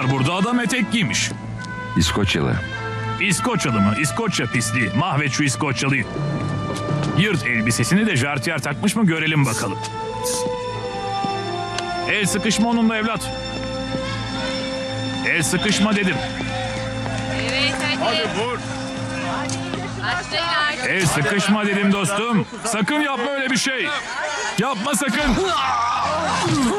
var burada? Adam etek giymiş. İskoçyalı. İskoçyalı mı? İskoçya pisliği. Mahvet şu İskoçyalıyı. Yırt elbisesini de jartiyer takmış mı görelim bakalım. El sıkışma onunla evlat. El sıkışma dedim. Evet hadi. vur. Başlayın artık. El sıkışma dedim dostum. Sakın yapma öyle bir şey. Yapma sakın.